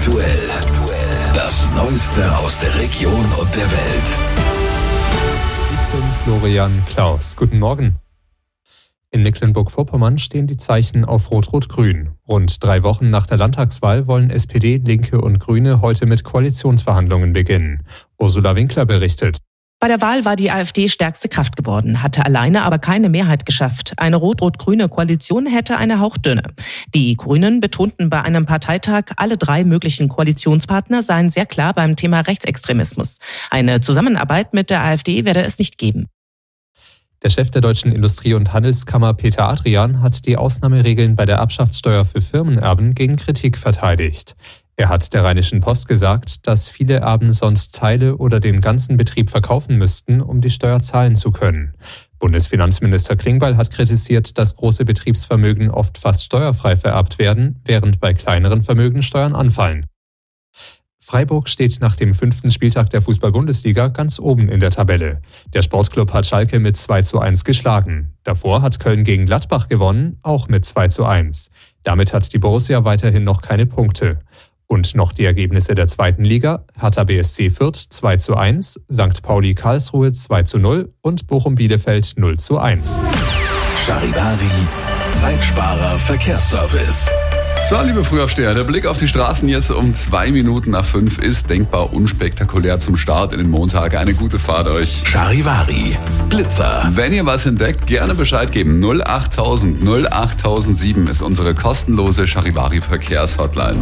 aktuell. Das Neueste aus der Region und der Welt. Ich bin Florian Klaus. Guten Morgen. In Mecklenburg-Vorpommern stehen die Zeichen auf Rot-Rot-Grün. Rund 3 Wochen nach der Landtagswahl wollen SPD, Linke und Grüne heute mit Koalitionsverhandlungen beginnen. Ursula Winkler berichtet. Bei der Wahl war die AfD stärkste Kraft geworden, hatte alleine aber keine Mehrheit geschafft. Eine rot-rot-grüne Koalition hätte eine hauchdünne. Die Grünen betonten bei einem Parteitag, alle 3 möglichen Koalitionspartner seien sehr klar beim Thema Rechtsextremismus. Eine Zusammenarbeit mit der AfD werde es nicht geben. Der Chef der Deutschen Industrie- und Handelskammer Peter Adrian hat die Ausnahmeregeln bei der Erbschaftssteuer für Firmenerben gegen Kritik verteidigt. Er hat der Rheinischen Post gesagt, dass viele Erben sonst Teile oder den ganzen Betrieb verkaufen müssten, um die Steuer zahlen zu können. Bundesfinanzminister Klingbeil hat kritisiert, dass große Betriebsvermögen oft fast steuerfrei vererbt werden, während bei kleineren Vermögen Steuern anfallen. Freiburg steht nach dem 5. Spieltag der Fußball-Bundesliga ganz oben in der Tabelle. Der Sportclub hat Schalke mit 2:1 geschlagen. Davor hat Köln gegen Gladbach gewonnen, auch mit 2:1. Damit hat die Borussia weiterhin noch keine Punkte. Und noch die Ergebnisse der 2. Liga: Hertha BSC Fürth 2:1, St. Pauli Karlsruhe 2:0 und Bochum Bielefeld 0:1. Charivari, Zeitsparer Verkehrsservice. So, liebe Frühaufsteher, der Blick auf die Straßen jetzt um 2 Minuten nach 5 ist denkbar unspektakulär zum Start in den Montag. Eine gute Fahrt euch. Charivari, Blitzer. Wenn ihr was entdeckt, gerne Bescheid geben. 08000 08007 ist unsere kostenlose Charivari-Verkehrshotline.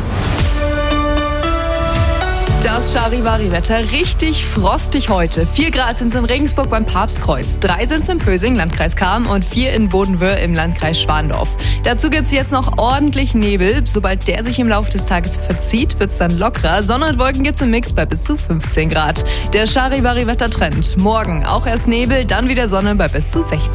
Das Charivari-Wetter, richtig frostig heute. 4 Grad sind es in Regensburg beim Papstkreuz, 3 sind es in Pösing, Landkreis Cham, und 4 in Bodenwöhr im Landkreis Schwandorf. Dazu gibt es jetzt noch ordentlich Nebel. Sobald der sich im Laufe des Tages verzieht, wird es dann lockerer. Sonne und Wolken gibt es im Mix bei bis zu 15 Grad. Der Charivari-Wettertrend. Morgen auch erst Nebel, dann wieder Sonne bei bis zu 16.